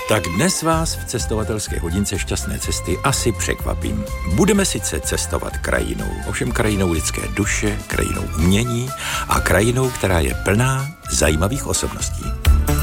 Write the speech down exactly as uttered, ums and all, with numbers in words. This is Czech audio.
Tak dnes vás v cestovatelské hodince Šťastné cesty asi překvapím. Budeme sice cestovat krajinou, ovšem krajinou lidské duše, krajinou umění a krajinou, která je plná zajímavých osobností.